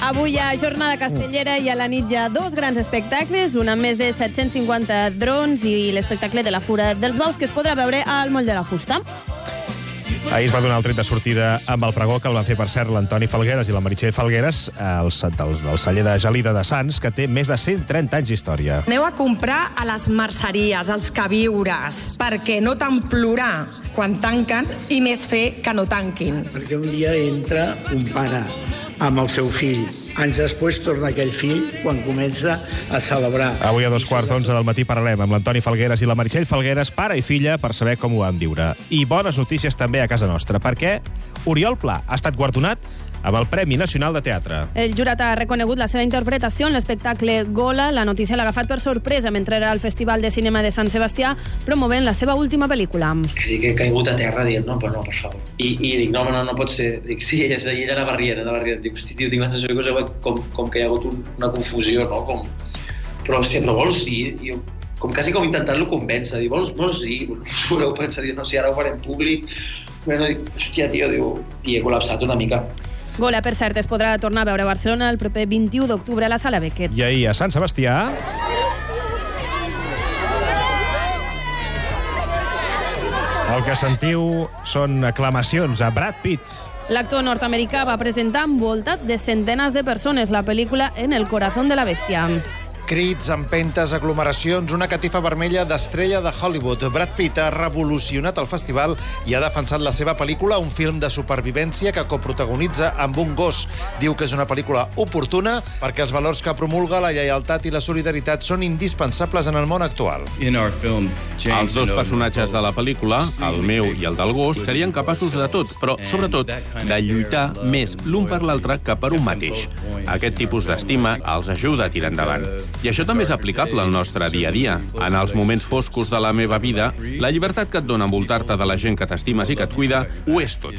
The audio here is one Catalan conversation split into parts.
Avui hi ha jornada castellera i a la nit hi ha dos grans espectacles, un amb més de 750 drons i l'espectacle de la Fura dels Bous, que es podrà veure al Moll de la Fusta. Ahir es va donar el tret de sortida amb el pregó, que el van fer, per cert, l'Antoni Falgueres i la Meritxell Falgueres, del celler de Gelida de Sants, que té més de 130 anys d'història. Aneu a comprar a les merceries, als queviures, perquè no tant plorar quan tanquen i més fer que no tanquin. Perquè un dia entra un pare amb el seu fill. Anys després torna aquell fill quan comença a celebrar. Avui a 11:15 del matí parlarem amb l'Antoni Falgueres i la Meritxell Falgueres, pare i filla, per saber com ho van viure. I bones notícies també a casa nostra, perquè Oriol Pla ha estat guardonat amb el Premi Nacional de Teatre. El jurat ha reconegut la seva interpretació en l'espectacle Gola. La notícia l'ha agafat per sorpresa mentre era al Festival de Cinema de Sant Sebastià promovent la seva última pel·lícula. Que sí que he caigut a terra dient, no, però no, per favor. I dic, no pot ser. Dic, sí, ella anava rient. Dic, hosti, tio, tinc la sensació que com que hi ha hagut una confusió, no? Però, hòstia, però vols dir? Jo, quasi intentant-lo convèncer, dic, vols dir? Us ho haureu pensat, no, si ara ho farem públic. Bueno, dic, hòstia, tio, i he col·lapsat una mica. Gola, per cert, es podrà tornar a veure a Barcelona el proper 21 d'octubre a la Sala Beckett. I ahir a Sant Sebastià... El que sentiu són aclamacions a Brad Pitt. L'actor nord-americà va presentar envoltat de centenes de persones la pel·lícula En el corazón de la bestia. Crits, empentes, aglomeracions, una catifa vermella d'estrella de Hollywood. Brad Pitt ha revolucionat el festival i ha defensat la seva pel·lícula, un film de supervivència que coprotagonitza amb un gos. Diu que és una pel·lícula oportuna perquè els valors que promulga, la lleialtat i la solidaritat, són indispensables en el món actual. Els dos personatges de la pel·lícula, el meu i el del gos, serien capaços de tot, però sobretot de lluitar més l'un per l'altre que per un mateix. Aquest tipus d'estima els ajuda a tirar endavant. I això també és aplicable al nostre dia a dia. En els moments foscos de la meva vida, la llibertat que et dona envoltar-te de la gent que t'estimes i que et cuida ho és tot.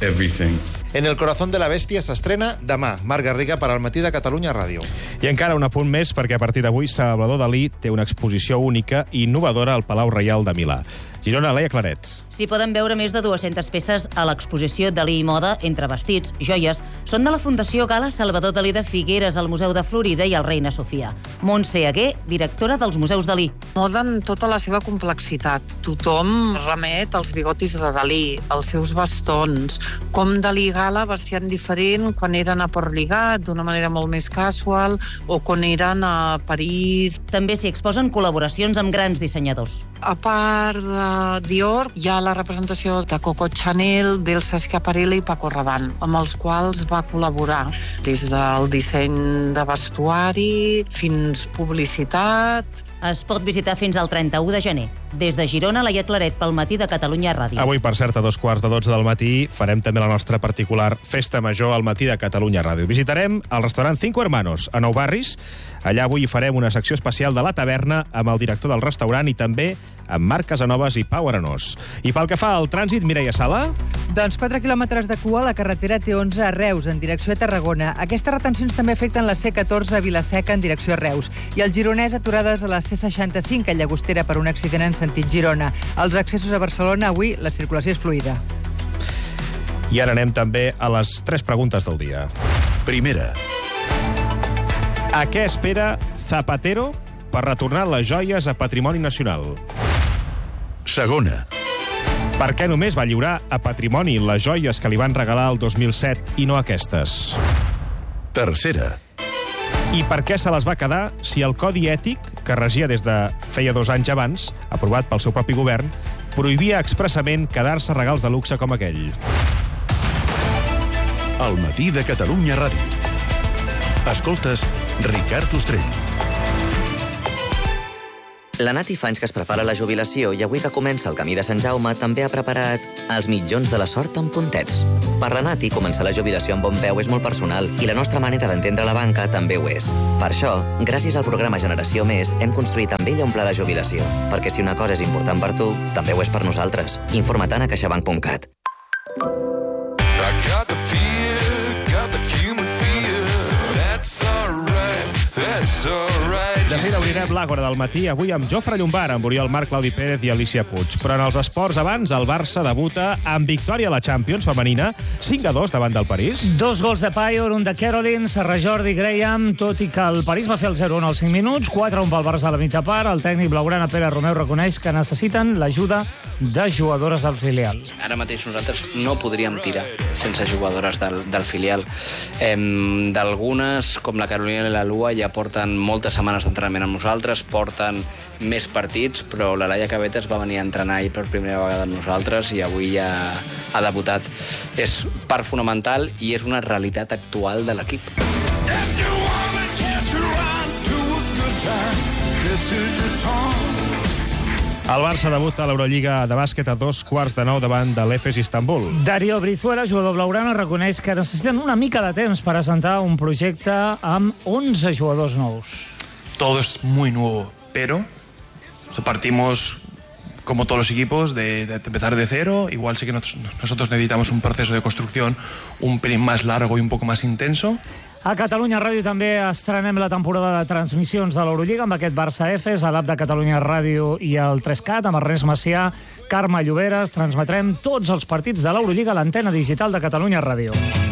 En el corazón de la bestia s'estrena demà. Marc Garriga per al Matí de Catalunya Ràdio. I encara un apunt més, perquè a partir d'avui Salvador Dalí té una exposició única i innovadora al Palau Reial de Milà. Girona, Laia Claret. S'hi poden veure més de 200 peces a l'exposició Dalí i Moda, entre vestits, joies. Són de la Fundació Gala Salvador Dalí de Figueres, al Museu de Florida i al Reina Sofia. Montse Aguer, directora dels Museus Dalí. Moda en tota la seva complexitat. Tothom remet als bigotis de Dalí, als seus bastons, com Dalí i Gala vestien diferent quan eren a Portligat, d'una manera molt més casual, o quan eren a París. També s'hi exposen col·laboracions amb grans dissenyadors. A part de Dior, hi ha la representació de Coco Chanel, d'Elsa Schiaparelli i Paco Rabanne, amb els quals va col·laborar des del disseny de vestuari fins publicitat. Es pot visitar fins al 31 de gener. Des de Girona, Laia Claret, pel Matí de Catalunya Ràdio. Avui, per cert, a 11:15 del matí, farem també la nostra particular festa major al Matí de Catalunya Ràdio. Visitarem el restaurant Cinco Hermanos, a Nou Barris. Allà avui hi farem una secció especial de la taverna amb el director del restaurant i també amb Marc Casanovas i Pau Arenós. I pel que fa al trànsit, Mireia Sala... Doncs 4 quilòmetres de cua a la carretera T11 a Reus, en direcció a Tarragona. Aquestes retencions també afecten la C14 a Vilaseca, en direcció a Reus. I el gironès aturades a la C65, a Llagostera, per un accident en sentit Girona. Els accessos a Barcelona, avui, la circulació és fluida. I ara anem també a les 3 preguntes del dia. Primera. A què espera Zapatero per retornar les joies a Patrimoni Nacional? Segona. Per què només va lliurar a Patrimoni les joies que li van regalar el 2007 i no aquestes? Tercera. I per què se les va quedar si el Codi Ètic, que regia des de feia 2 anys abans, aprovat pel seu propi govern, prohibia expressament quedar-se regals de luxe com aquell? El Matí de Catalunya Ràdio. Escoltes Ricard Ostrell. La Nati fa anys que es prepara la jubilació i avui que comença el camí de Sant Jaume també ha preparat els mitjons de la sort amb puntets. Per la Nati, començar la jubilació amb bon peu és molt personal i la nostra manera d'entendre la banca també ho és. Per això, gràcies al programa Generació Més, hem construït amb ella un pla de jubilació. Perquè si una cosa és important per tu, també ho és per nosaltres. Informa't a caixabank.cat. De fet, hauria Obrirem l'Àgora del matí avui amb Jofre Llombard, amb Oriol Marc, Claudi Pérez i Alicia Puig. Però en els esports abans, el Barça debuta amb victòria a la Champions femenina, 5-2 davant del París. 2 gols de Paior, un de Caroline, Serra Jordi, Graham, tot i que el París va fer el 0-1 als 5 minuts, 4-1 pel Barça a la mitja part. El tècnic blaugrana Pere Romeu reconeix que necessiten l'ajuda de jugadores del filial. Ara mateix nosaltres no podríem tirar sense jugadores del filial. D'algunes, com la Carolina i la Lua, ja porten moltes setmanes d'entrenament amb nosaltres, porten més partits, però la Laia Cabetes va venir a entrenar ahir per primera vegada amb nosaltres i avui ja ha debutat. És part fonamental i és una realitat actual de l'equip. El Barça debuta a l'Eurolliga de bàsquet a 8:45 davant de l'Efes Istanbul. Darío Brizuela, jugador blaugrana, reconeix que necessiten una mica de temps per assentar un projecte amb 11 jugadors nous. Todo es muy nuevo, pero partimos, como todos los equipos, de empezar de cero. Igual sí que nosotros necesitamos un proceso de construcción un pelín más largo y un poco más intenso. A Catalunya Ràdio també estrenem la temporada de transmissions de l'Eurolliga amb aquest Barça-Efes, a l'app de Catalunya Ràdio i el 3CAT, amb Ernest Macià, Carme Lloberes. Transmetrem tots els partits de l'Eurolliga a l'antena digital de Catalunya Ràdio.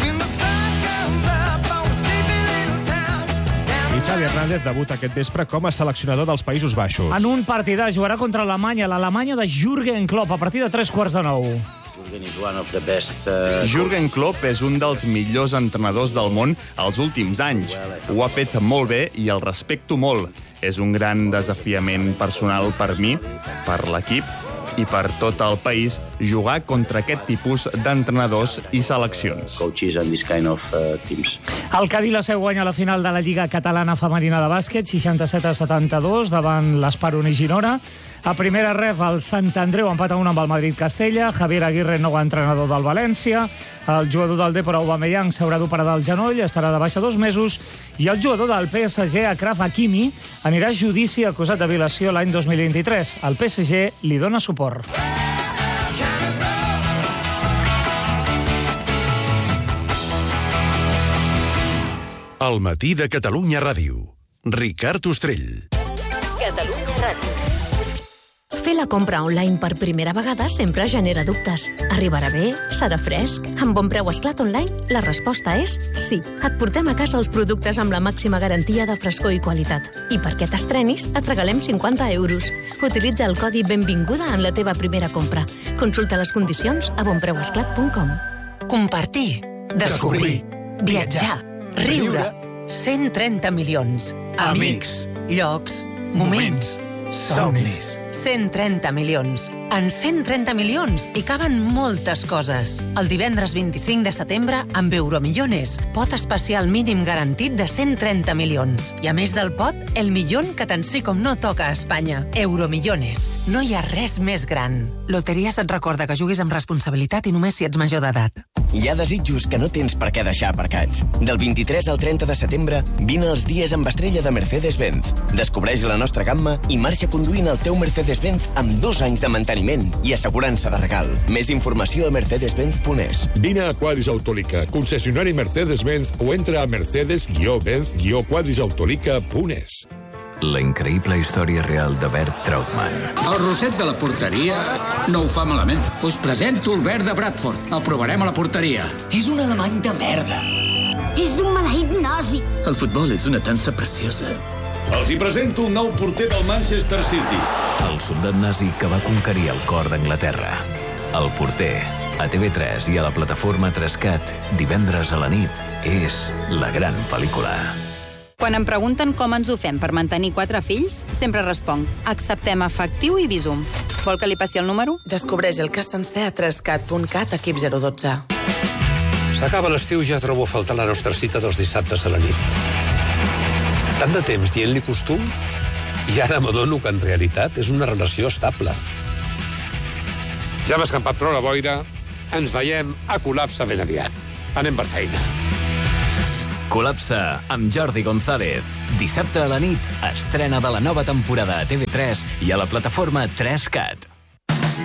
I Xavi Hernández debuta aquest vespre com a seleccionador dels Països Baixos. En un partidà jugarà contra l'Alemanya de Jürgen Klopp, a partir de 9:15. Jürgen Klopp és un dels millors entrenadors del món els últims anys. Ho ha fet molt bé i el respecto molt. És un gran desafiament personal per mi, per l'equip i per tot el país jugar contra aquest tipus d'entrenadors i seleccions. El Cadí la seu guanya la final de la Lliga Catalana Femenina de Bàsquet, 67-72, davant l'Esparon i Girona. A primera ref, el Sant Andreu empata 1 amb el Madrid-Castella. Javier Aguirre, nou entrenador del València. El jugador del Depor, Aubameyang, s'haurà d'operar del genoll, estarà de baixa 2 mesos. I el jugador del PSG, Achraf Hakimi, anirà a judici acusat de violació l'any 2023. El PSG li dona suport. El matí de Catalunya Ràdio. Ricard Ostrell. Catalunya Ràdio. Fer la compra online per primera vegada sempre genera dubtes. Arribarà bé? Serà fresc? Amb Bon Preu Esclat Online, la resposta és sí. Et portem a casa els productes amb la màxima garantia de frescor i qualitat. I perquè t'estrenis, et regalem 50 euros. Utilitza el codi Benvinguda en la teva primera compra. Consulta les condicions a bonpreuesclat.com. Compartir, descobrir, viatjar, riure. 130 milions. Amics, llocs, moments, somnis. 130 milions. En 130 milions hi caben moltes coses. El divendres 25 de setembre, amb Euromillones, pot especial mínim garantit de 130 milions. I a més del pot, el milion que tant sí com no toca a Espanya. Euromillones. No hi ha res més gran. Loteries et recorda que juguis amb responsabilitat i només si ets major d'edat. Hi ha desitjos que no tens per què deixar aparcats. Del 23 al 30 de setembre, vine els dies amb estrella de Mercedes-Benz. Descobreix la nostra gamma i marxa conduint el teu Mercedes-Benz amb 2 anys de manteniment i assegurança de regal. Més informació a mercedes-benz.es. Vine a Quadris Autolica, concessionari Mercedes-Benz, o entra a mercedes-benz-quadrisautolica.es. La increïble història real de Bert Trautmann. El Roset de la porteria no ho fa malament. Us presento el Bert de Bradford. El provarem a la porteria. És un alemany de merda. És un maleït nazi. El futbol és una dansa preciosa. Els hi presento el nou porter del Manchester City. El soldat nazi que va conquerir el cor d'Anglaterra. El porter, a TV3 i a la plataforma 3CAT, divendres a la nit, és la gran pel·lícula. Quan em pregunten com ens ho fem per mantenir 4 fills, sempre responc: acceptem efectiu i Bizum. Vol que li passi el número? Descobreix el cas sencer a 3cat.cat, equip 012. S'acaba l'estiu, ja trobo a faltar la nostra cita dels dissabtes a la nit. Tant de temps dient-li costum, i ara m'adono que en realitat és una relació estable. Ja hem escampat prou la boira, ens veiem a Col·lapse ben aviat. Anem per feina. Col·lapse amb Jordi González. Dissabte a la nit, estrena de la nova temporada a TV3 i a la plataforma 3CAT.